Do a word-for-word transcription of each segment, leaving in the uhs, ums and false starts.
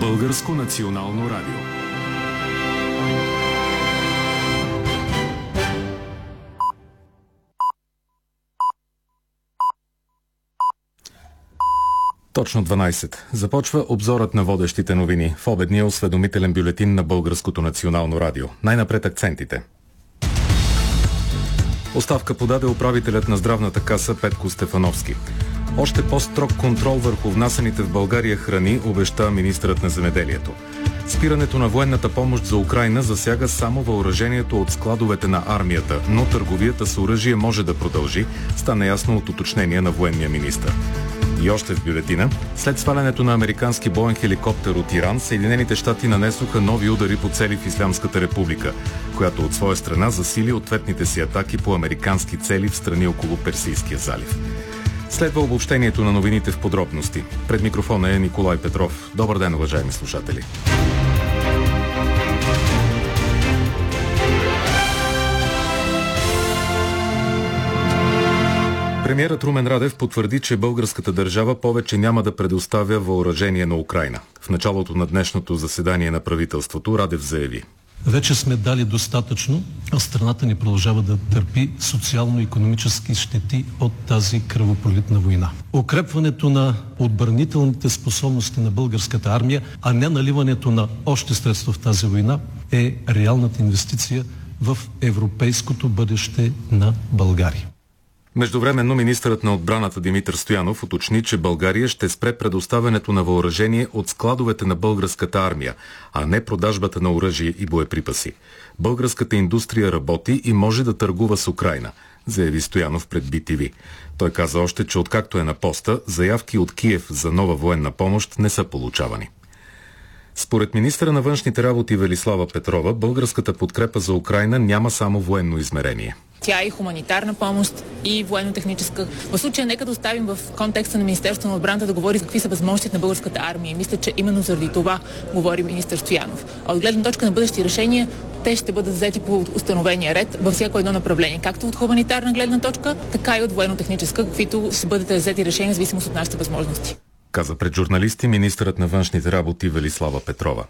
Българско национално радио. Точно дванайсет. Започва обзорът на водещите новини в обедния осведомителен бюлетин на Българското национално радио. Най-напред акцентите. Оставка подаде управителят на здравната каса Петко Стефановски. Още по-строг контрол върху внасяните в България храни обеща министърът на земеделието. Спирането на военната помощ за Украйна засяга само въоръжението от складовете на армията, но търговията с оръжие може да продължи, стана ясно от уточнение на военния министър. И още в бюлетина, след свалянето на американски боен хеликоптер от Иран, Съединените щати нанесоха нови удари по цели в Ислямската република, която от своя страна засили ответните си атаки по американски цели в страни около Персийския залив. Следва обобщението на новините в подробности. Пред микрофона е Николай Петров. Добър ден, уважаеми слушатели. Премиерът Румен Радев потвърди, че българската държава повече няма да предоставя въоръжение на Украйна. В началото на днешното заседание на правителството Радев заяви: вече сме дали достатъчно, а страната ни продължава да търпи социално-икономически щети от тази кръвопролитна война. Укрепването на отбранителните способности на българската армия, а не наливането на още средства в тази война, е реалната инвестиция в европейското бъдеще на България. Междувременно министърът на отбраната Димитър Стоянов уточни, че България ще спре предоставянето на въоръжение от складовете на българската армия, а не продажбата на оръжие и боеприпаси. Българската индустрия работи и може да търгува с Украйна, заяви Стоянов пред Би Ти Ви. Той каза още, че откакто е на поста, заявки от Киев за нова военна помощ не са получавани. Според министъра на външните работи Велислава Петрова, българската подкрепа за Украйна няма само военно измерение. Тя е и хуманитарна помощ, и военно-техническа. В случая нека да оставим в контекста на Министерството на отбраната да говори какви са възможностите на българската армия. И мисля, че именно заради това говори министър Стоянов. А от гледна точка на бъдещи решения, те ще бъдат взети по установения ред във всяко едно направление. Както от хуманитарна гледна точка, така и от военно-техническа, каквито ще бъдат взети решения в зависимост от нашите възможности. Каза пред журналисти министърът на външните работи Велислава Петрова.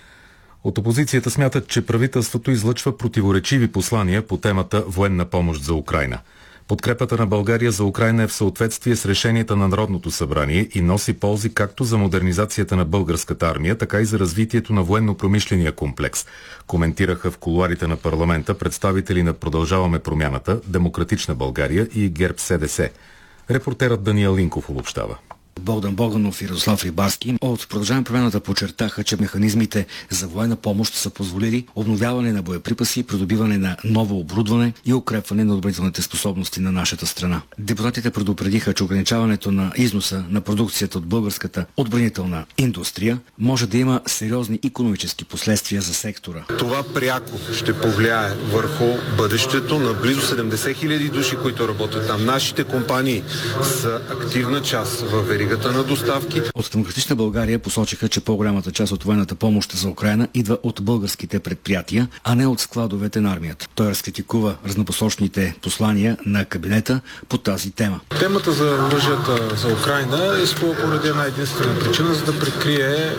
От опозицията смятат, че правителството излъчва противоречиви послания по темата военна помощ за Украйна. Подкрепата на България за Украйна е в съответствие с решенията на Народното събрание и носи ползи както за модернизацията на българската армия, така и за развитието на военно-промишления комплекс, коментираха в кулоарите на парламента представители на Продължаваме промяната, Демократична България и ГЕРБ С Д С. Репортерът Даниел Линков обобщава. Богдан Богданов и Радослав Рибарски от Продължаваме промяната подчертаха, че механизмите за военна помощ са позволили обновяване на боеприпаси, придобиване на ново оборудване и укрепване на отбранителните способности на нашата страна. Депутатите предупредиха, че ограничаването на износа на продукцията от българската отбранителна индустрия може да има сериозни икономически последствия за сектора. Това пряко ще повлияе върху бъдещето на близо седемдесет хиляди души, които работят там. Нашите компании са активна част в веригата на доставки. От Демократична България посочиха, че по-голямата част от военната помощ за Украйна идва от българските предприятия, а не от складовете на армията. Той разкритикува разнопосочните послания на кабинета по тази тема. Темата за оръжията за Украйна е поради една единствена причина, за да прикрие